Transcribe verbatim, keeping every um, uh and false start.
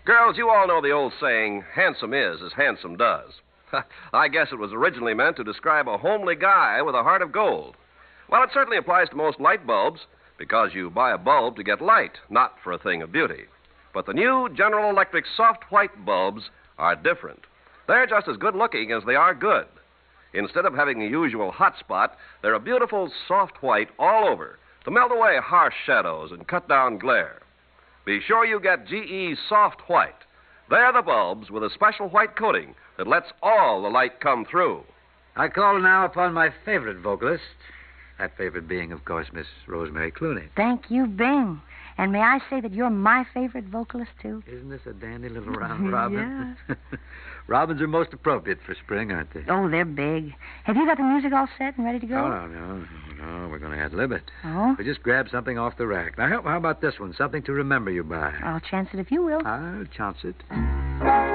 Girls, you all know the old saying, handsome is as handsome does. I guess it was originally meant to describe a homely guy with a heart of gold. Well, it certainly applies to most light bulbs, because you buy a bulb to get light, not for a thing of beauty. But the new General Electric soft white bulbs are different. They're just as good looking as they are good. Instead of having the usual hot spot, they're a beautiful soft white all over to melt away harsh shadows and cut down glare. Be sure you get G E's soft white. They're the bulbs with a special white coating that lets all the light come through. I call now upon my favorite vocalist. That favorite being, of course, Miss Rosemary Clooney. Thank you, Bing. And may I say that you're my favorite vocalist, too? Isn't this a dandy little round robin? Yeah. Robins are most appropriate for spring, aren't they? Oh, they're big. Have you got the music all set and ready to go? Oh, no, no, no. We're going to ad lib it. Oh? We just grab something off the rack. Now, how, how about this one? Something to remember you by. I'll chance it if you will. I'll chance it.